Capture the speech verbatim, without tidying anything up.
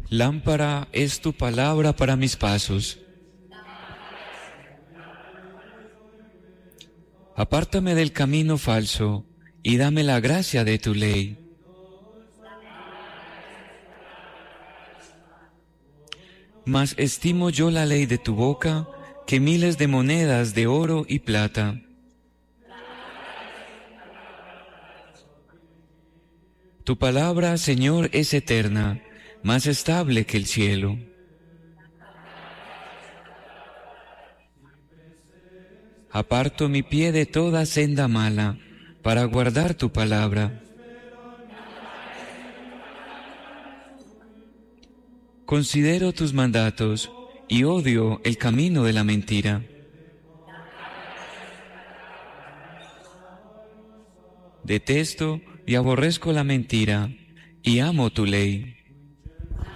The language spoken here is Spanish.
Lámpara es tu palabra para mis pasos. Apártame del camino falso y dame la gracia de tu ley. Mas estimo yo la ley de tu boca que miles de monedas de oro y plata. Tu palabra, Señor, es eterna, más estable que el cielo. Aparto mi pie de toda senda mala, para guardar tu palabra. Considero tus mandatos y odio el camino de la mentira. Detesto y aborrezco la mentira, y amo tu ley.